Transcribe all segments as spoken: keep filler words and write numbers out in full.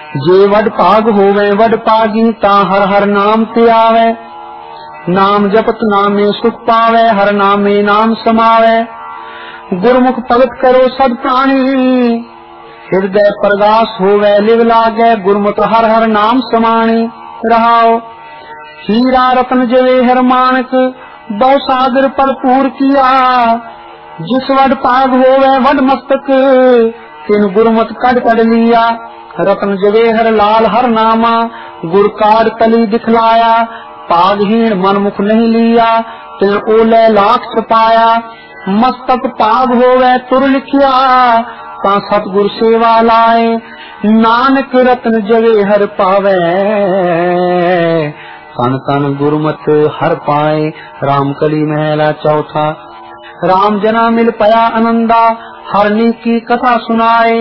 जे वड पाग होवे वड पागी ता हर हर नाम ते आवे। नाम जपत नामे सुख पावे हर नामे नाम समावे। गुरमुख भगत करो सद प्राणी हृदय प्रगास होवे लिव लागे गुरमुख हर हर नाम समाणी रहाओ। हीरा रतन जवेहर मानक बहु सागर भरपूर किया। जिस वड पाग होवे वड मस्तक तिन गुरमत कड़ कड़ लिया। रतन जवेहर लाल हर नामा गुर काड तली दिखलाया। पागहीन मनमुख नहीं लिया तिन ओले लाख छपाया। मस्तक पाग होवे तुर लिखिया ता सतगुर सेवा लाए। नानक रतन जवेहर पावे तन तन गुरमत हर पाए। राम कली महला चौथा। राम जना मिल पया आनंदा हरनी की कथा सुनाए।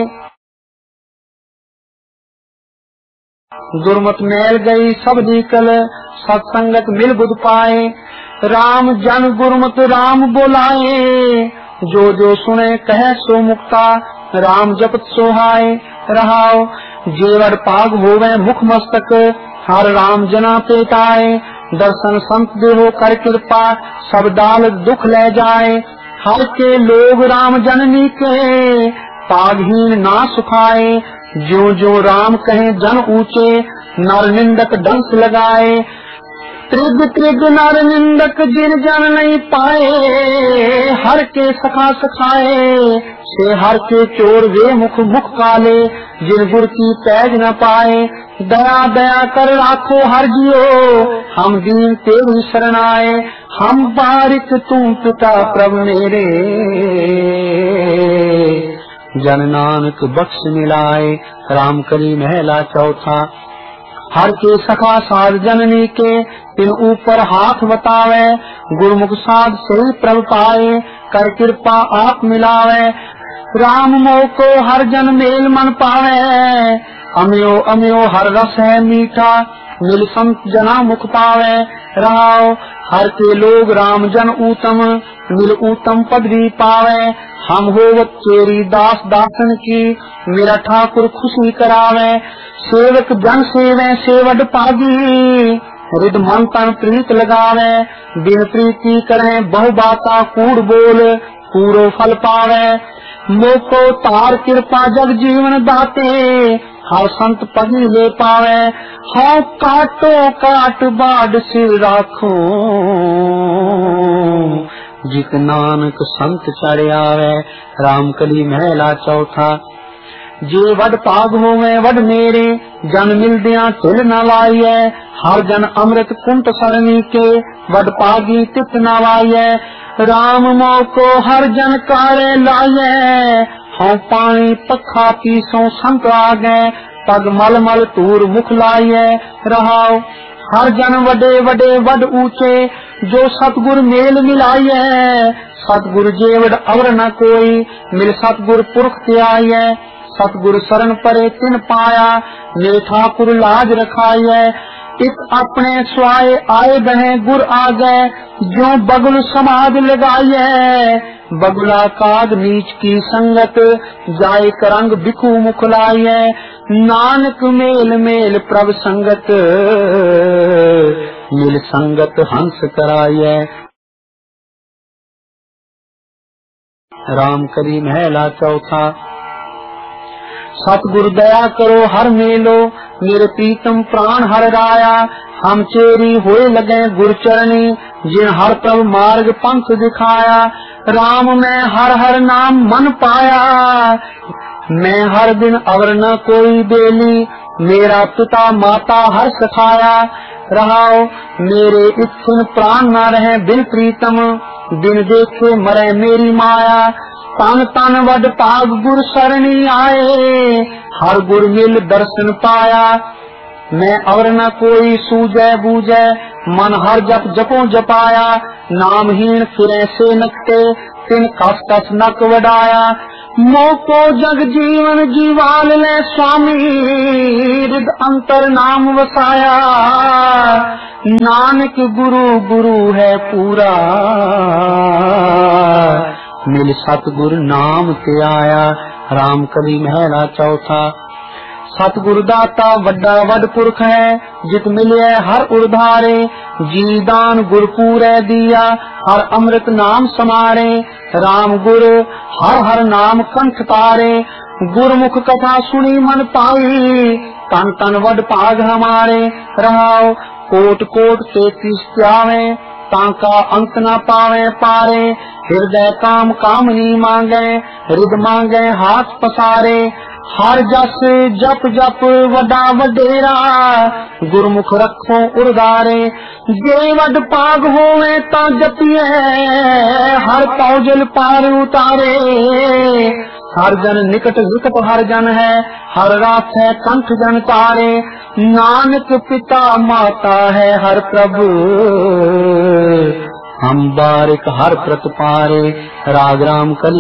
गुरमत मैल गई सब निकल सत्संगत मिल बुध पाए। राम जन गुरमत राम बोलाए जो जो सुने कहे सो मुक्ता। राम जपत सोहाए रहाओ। जेवर पाग होवे मुख मस्तक हर राम जना पेटाए। दर्शन संत देहो कर कृपा सब दाल दुख ले जाए। हर के लोग राम जननी के पागहीन ना सुखाए। जो जो राम कहे जन ऊंचे नर निंदक डंस लगाए। त्रिग त्रिग नर निंदक जिन जन नहीं पाए हर के सखा सखाए। से हर के चोर वे मुख मुख काले जिन गुर की पैज न पाए। दया दया कर राखो हर जियो हम दीन तेरी शरणाए। हम बारिक तू पिता प्रभु मेरे जन नानक बख्श मिलाए। राम कली महला चौथा। हर के सखा साध जननी के इन ऊपर हाथ बतावे। गुरमुख साध सही प्रभ पाए कर कृपा आप मिलावे। राम मोह को हर जन मेल मन पावे। अम्यो अम्यो हर रस है मीठा मिल संत जना मुख पावे रहाओ। हर के लोग राम जन ऊतम मिल ऊतम पदवी पावे। हम होवत चेरी दास दासन की मेरा ठाकुर खुशी करावे। सेवक जन सेवे सेवड पागी रिद मन तन प्रीत लगावे। बिन प्रीति करे बहु बाता कूड़ बोल पूरो फल पावे। मोको तार कृपा जग जीवन दाते हर संत पगी ले पावे। हाँ काटो काट बाड सिर राखो जित नानक संत चढ़ आवे। राम कली महला चौथा। जे वड पाग होवे वड मेरे जन मिल दिया तिल न लाइए। हर जन अमृत कुंट सरणी के वड पागी तित न लाइए। राम मोह को हर जन कारे लाइए। हाँ पानी पखा पीसो संत आगे पग मल मल तूर मुख लाइए रहाओ। हर जन वडे वडे वड ऊंचे जो सतगुर मेल मिलाइए। सतगुर जेवड अवर न कोई मिल सतगुर पुरख ते आइए। सतगुर शरण परे तिन पाया मेरे ठाकुर लाज रखाइए। इत अपने स्वाय आए बहे गुर आगे जो बगुल समाज लगाइए। बगुला काग नीच की संगत जाए करंग बिखू मुख लाइए। नानक मेल मेल प्रभ संगत मिल संगत हंस कराइए। राम कली महला चौथा। सतगुरु दया करो हर मेलो मेरे प्रीतम प्राण हर राया। हम चेरी होए लगे गुर चरणी जिन हर तब मार्ग पंथ दिखाया। राम में हर हर नाम मन पाया मैं हर दिन अवर न कोई बेली। मेरा पिता माता हर सखाया रहाओ। मेरे इच्छुन प्राण न रहे बिन प्रीतम बिन देखे मरे मेरी माया। तन तन वड पाग गुर सरणी आए हर गुर मिल दर्शन पाया। मैं और न कोई सूझे बूझे मन हर जप जपो जपाया। नामहीन फिरे से नकते तिन कस कस नक वडाया। मोको जग जीवन जीवाल ले स्वामी रिद अंतर नाम वसाया। नानक गुरु गुरु है पूरा मिल सतगुर नाम ते आया। राम कली महला चौथा। सतगुरु दाता वड्डा वड पुरख है, जित मिले हर उधारे। जी दान गुरपूरे दिया, हर अमृत नाम समारे। राम गुरु हर हर नाम कंठ तारे, गुरमुख कथा सुनी मन पाई। तन तन वड भाग हमारे, रहाओ कोट कोट तेतीस त्यावे। ताका अंत न पावे पारे, हृदय काम कामनी मांगे। हृद मांगे हाथ पसारे, हर जस जप जप वडा वडेरा। गुरमुख रखो उर्धारे, जे वड पाग होवे ता जपिए। हर पौजल पार उतारे, हर जन निकट विकट हर जन है। हर रात है कंठ जन तारे, नानक पिता माता है हर प्रभु। हम बारिक हर प्रत पारे, राग राम कलि